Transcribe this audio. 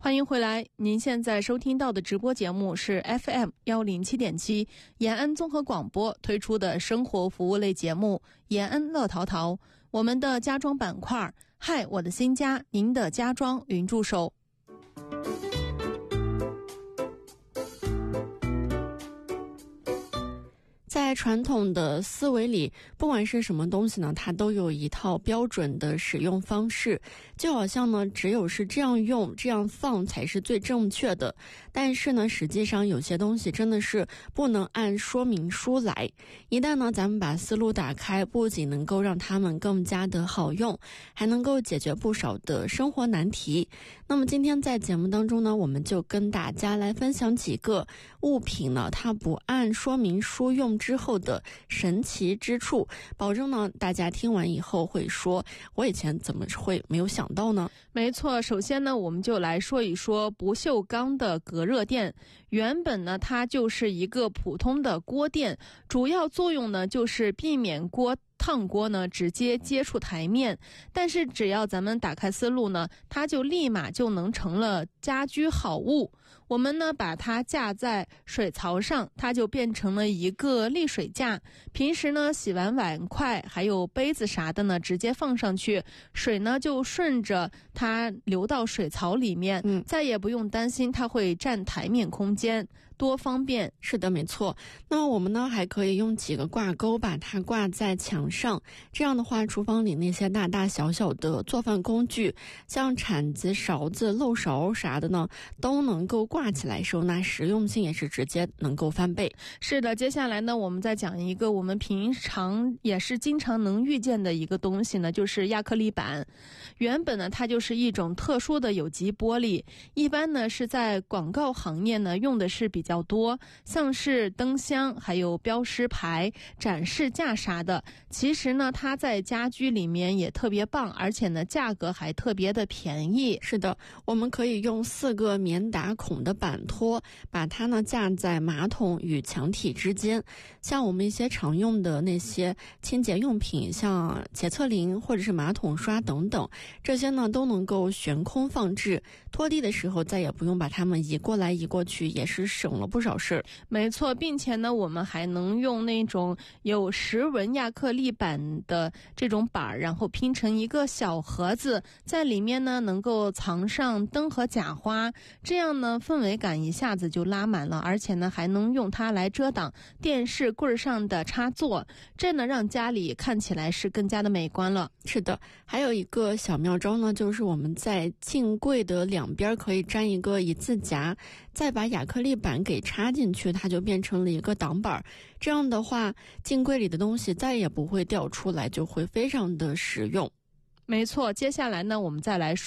欢迎回来，您现在收听到的直播节目是 FM107.7 延安综合广播推出的生活服务类节目延安乐淘淘，我们的家装板块，嗨，我的新家，您的家装云助手。 在传统的思维里，不管是什么东西呢，它都有一套标准的使用方式，就好像呢，只有是这样用这样放才是最正确的。但是呢，实际上有些东西真的是不能按说明书来。一旦呢咱们把思路打开，不仅能够让它们更加的好用，还能够解决不少的生活难题。那么今天在节目当中呢，我们就跟大家来分享几个物品呢，它不按说明书用之后的神奇之处，保证呢大家听完以后会说，我以前怎么会没有想到呢？ 没错，首先呢我们就来说一说不锈钢的隔热垫。原本呢它就是一个普通的锅垫，主要作用呢就是避免烫锅呢直接接触台面，但是只要咱们打开思路呢，它就立马就能成了家居好物。我们呢把它架在水槽上，它就变成了一个沥水架。平时呢洗完碗筷还有杯子啥的呢，直接放上去，水呢就顺着它流到水槽里面，再也不用担心它会占台面空间，多方便。 是的，没错。那我们呢还可以用几个挂钩把它挂在墙上，这样的话厨房里那些大大小小的做饭工具，像铲子、勺子、漏勺啥的呢，都能够挂起来收纳，实用性也是直接能够翻倍。 是的，接下来呢我们再讲一个我们平常也是经常能遇见的一个东西呢，就是亚克力板。原本呢它就是一种特殊的有机玻璃，一般呢是在广告行业呢用的是比较多，像是灯箱还有标识牌、展示架啥的。其实呢它在家居里面也特别棒，而且呢价格还特别的便宜。 是的，我们可以用4个免打孔的板托把它呢架在马桶与墙体之间。像我们一些常用的那些清洁用品，像洁厕灵或者是马桶刷等等，这些呢都能够悬空放置，拖地的时候再也不用把它们移过来移过去，也是省了不少事。 没错，并且呢我们还能用那种有10纹亚克力板的这种板，然后拼成一个小盒子，在里面呢能够藏上灯和假花，这样呢氛围感一下子就拉满了，而且呢还能用它来遮挡电视柜上的插座，这呢让家里看起来是更加的美观了。 是的，还有一个小妙招呢，就是我们在镜柜的两边可以粘一个一字夹，再把亚克力板给插进去，它就变成了一个挡板。这样的话，镜柜里的东西再也不会掉出来，就会非常的实用。 没错，接下来呢我们再来说